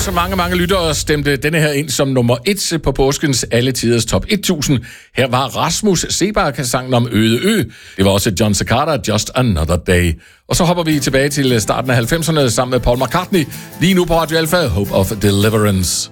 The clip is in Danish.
også mange lyttere stemte denne her ind som nummer 1 på påskens alle tiders top 1000. Her var Rasmus Seebach-sangen om Øde Ø. Det var også John Cicada, Just Another Day. Og så hopper vi tilbage til starten af 90'erne sammen med Paul McCartney. Lige nu på Radio Alpha, Hope of Deliverance.